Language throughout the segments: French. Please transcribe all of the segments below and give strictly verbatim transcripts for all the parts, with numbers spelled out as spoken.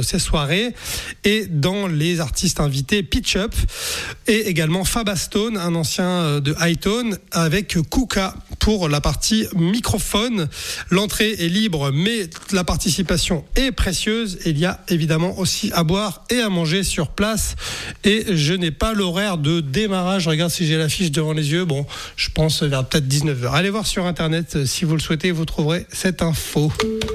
ces soirées. Et dans les artistes invités, Pitch Up et également Fabastone, un ancien de Hightone, avec Kuka pour la partie microphone. L'entrée est libre, mais la participation est précieuse. Il y a évidemment aussi à boire et à manger sur place. Et je n'ai pas l'horaire de démarrage. Je regarde si j'ai l'affiche devant les yeux. Bon, je pense vers peut-être dix-neuf heures. Allez voir sur Internet si vous le souhaitez, vous trouverez cette info.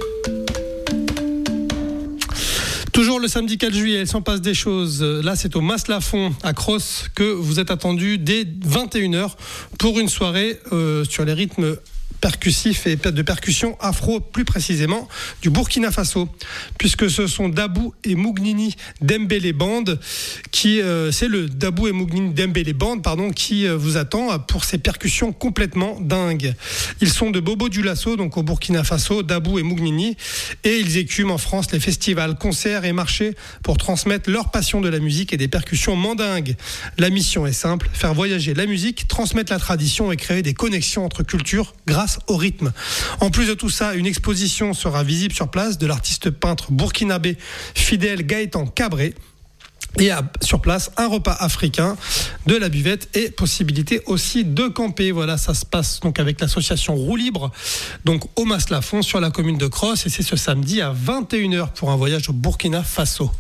Toujours le samedi quatre juillet, il s'en passe des choses. Là, c'est au Mas-Lafon, à Cross, que vous êtes attendu dès vingt et une heures pour une soirée euh, sur les rythmes percussifs et de percussion afro, plus précisément du Burkina Faso, puisque ce sont Dabou et Mougnini Dembélé Band qui euh, c'est le Dabou et Mougnini Dembélé Band pardon qui euh, vous attend pour ces percussions complètement dingues. Ils sont de Bobo Dioulasso, donc au Burkina Faso, Dabou et Mougnini, et ils écument en France les festivals, concerts et marchés pour transmettre leur passion de la musique et des percussions mandingues. La mission est simple, faire voyager la musique, transmettre la tradition et créer des connexions entre cultures grâce au rythme. En plus de tout ça, une exposition sera visible sur place de l'artiste peintre burkinabé Fidèle Gaëtan Cabré. Et à, sur place, un repas africain, de la buvette et possibilité aussi de camper. Voilà, ça se passe donc avec l'association Roue Libre, donc au Mas-Lafon sur la commune de Cross, et c'est ce samedi à vingt et une heures pour un voyage au Burkina Faso.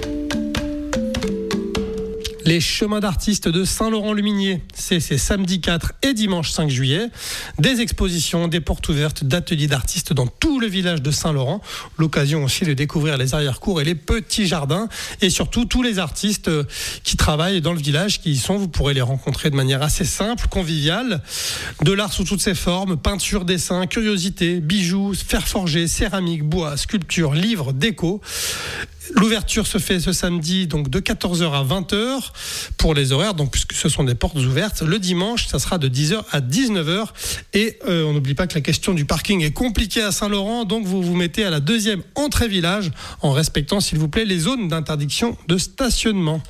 Les chemins d'artistes de Saint-Laurent-Luminier, c'est, c'est samedi quatre et dimanche cinq juillet. Des expositions, des portes ouvertes, d'ateliers d'artistes dans tout le village de Saint-Laurent. L'occasion aussi de découvrir les arrière-cours et les petits jardins. Et surtout, tous les artistes qui travaillent dans le village, qui y sont, vous pourrez les rencontrer de manière assez simple, conviviale. De l'art sous toutes ses formes, peinture, dessin, curiosité, bijoux, fer forgé, céramique, bois, sculpture, livres, déco. L'ouverture se fait ce samedi donc de quatorze heures à vingt heures pour les horaires, donc puisque ce sont des portes ouvertes. Le dimanche, ça sera de dix heures à dix-neuf heures. Et euh, on n'oublie pas que la question du parking est compliquée à Saint-Laurent, donc vous vous mettez à la deuxième entrée village en respectant, s'il vous plaît, les zones d'interdiction de stationnement.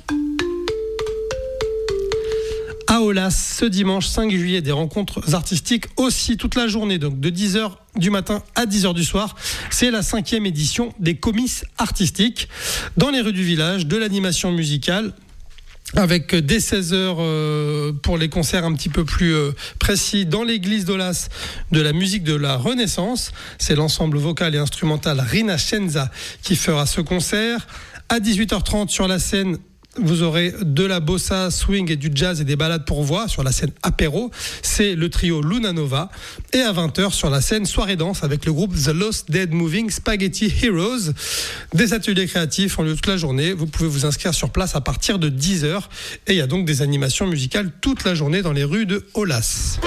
À Olas, ce dimanche cinq juillet, des rencontres artistiques aussi toute la journée, donc de dix heures du matin à dix heures du soir. C'est la cinquième édition des comices artistiques dans les rues du village, de l'animation musicale, avec dès seize heures euh, pour les concerts un petit peu plus euh, précis dans l'église d'Olas, de la musique de la Renaissance. C'est l'ensemble vocal et instrumental Rinascenza qui fera ce concert. À dix-huit heures trente sur la scène, vous aurez de la bossa, swing et du jazz et des ballades pour voix sur la scène apéro. C'est le trio Luna Nova. Et à vingt heures sur la scène soirée danse avec le groupe The Lost Dead Moving Spaghetti Heroes. Des ateliers créatifs en lieu toute la journée. Vous pouvez vous inscrire sur place à partir de dix heures. Et il y a donc des animations musicales toute la journée dans les rues de Olas.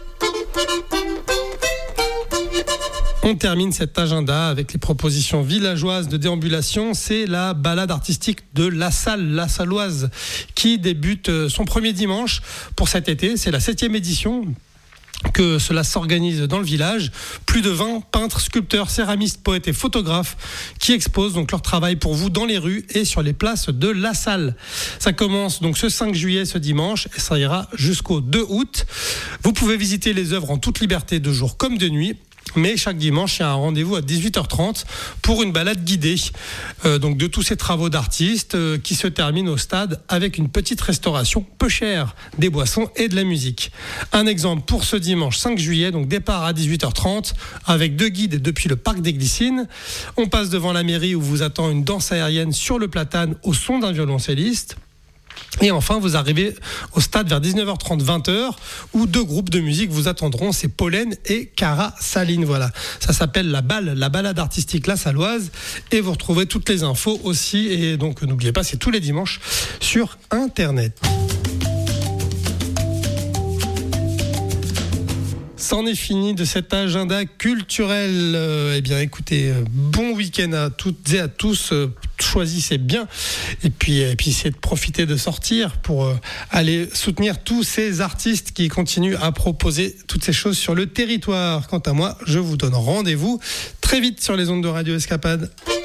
On termine cet agenda avec les propositions villageoises de déambulation. C'est la balade artistique de La Salle, la Salloise, qui débute son premier dimanche pour cet été. C'est la septième édition que cela s'organise dans le village. Plus de vingt peintres, sculpteurs, céramistes, poètes et photographes qui exposent donc leur travail pour vous dans les rues et sur les places de La Salle. Ça commence donc ce cinq juillet, ce dimanche, et ça ira jusqu'au deux août. Vous pouvez visiter les œuvres en toute liberté de jour comme de nuit. Mais chaque dimanche, il y a un rendez-vous à dix-huit heures trente pour une balade guidée euh, donc de tous ces travaux d'artistes euh, qui se terminent au stade avec une petite restauration peu chère, des boissons et de la musique. Un exemple pour ce dimanche cinq juillet, donc départ à dix-huit heures trente avec deux guides depuis le parc des Glycines. On passe devant la mairie où vous attend une danse aérienne sur le platane au son d'un violoncelliste. Et enfin, vous arrivez au stade vers dix-neuf heures trente, vingt heures, où deux groupes de musique vous attendront, c'est Pollen et Cara Saline. Voilà, ça s'appelle la balle, la balade artistique La Salloise, et vous retrouvez toutes les infos aussi. Et donc, n'oubliez pas, c'est tous les dimanches sur Internet. C'en est fini de cet agenda culturel. Euh, eh bien, écoutez, bon week-end à toutes et à tous. Euh, choisissez bien. Et puis, et puis, essayez de profiter de sortir pour euh, aller soutenir tous ces artistes qui continuent à proposer toutes ces choses sur le territoire. Quant à moi, je vous donne rendez-vous très vite sur les ondes de Radio Escapade.